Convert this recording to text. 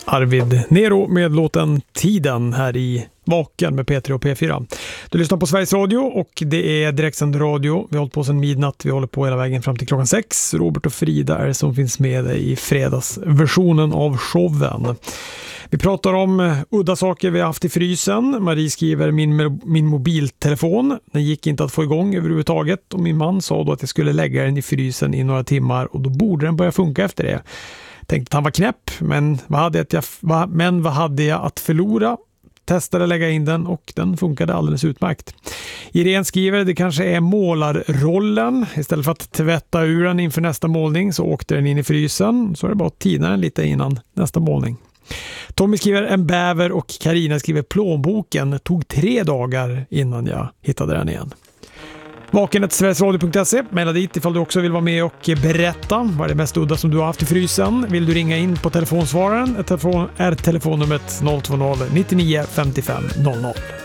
Arvid Nero med låten Tiden här i Vaken med P3 och P4. Du lyssnar på Sveriges Radio och det är direktsänd radio. Vi har hållit på sedan midnatt, vi håller på hela vägen fram till klockan 6. Robert och Frida är som finns med i fredagsversionen av showen. Vi pratar om udda saker vi har haft i frysen. Marie skriver min mobiltelefon. Den gick inte att få igång överhuvudtaget och min man sa då att jag skulle lägga den i frysen i några timmar och då borde den börja funka efter det. Tänkte att han var knäpp, men vad hade jag att förlora? Testade lägga in den och den funkade alldeles utmärkt. Irene skriver det kanske är målarrollen. Istället för att tvätta ur den inför nästa målning så åkte den in i frysen. Så är det bara att tina den lite innan nästa målning. Tommy skriver en bäver och Karina skriver plånboken. Tog 3 dagar innan jag hittade den igen. Vaken@sverigesradio.se. Maila dit ifall du också vill vara med och berätta vad är det mest udda som du har haft i frysen. Vill du ringa in på telefonsvararen? Telefonnumret 020 99 55 00.